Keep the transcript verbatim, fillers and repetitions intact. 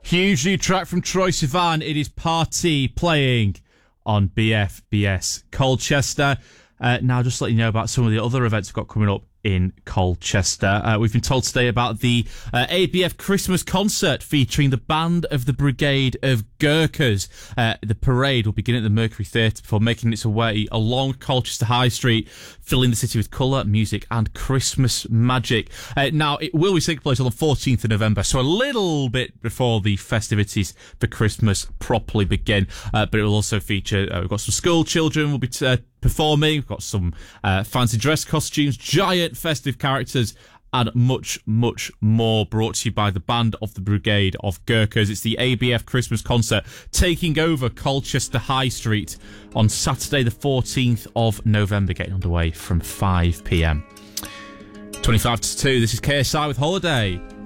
Huge new track from Troye Sivan. It is Party playing on B F B S Colchester. Uh, now, just to let you know about some of the other events we've got coming up in Colchester. Uh, we've been told today about the uh, A B F Christmas concert featuring the Band of the Brigade of Gurkhas. Uh, the parade will begin at the Mercury Theatre before making its way along Colchester High Street, filling the city with colour, music and Christmas magic. Uh, now, it will be taking place on the fourteenth of November, so a little bit before the festivities for Christmas properly begin. Uh, but it will also feature, uh, we've got some school children will be uh, performing, we've got some uh, fancy dress costumes, giant festive characters, and much, much more, brought to you by the Band of the Brigade of Gurkhas. It's the A B F Christmas concert taking over Colchester High Street on Saturday the fourteenth of November, getting underway from five p m. twenty-five to two, this is K S I with Holiday.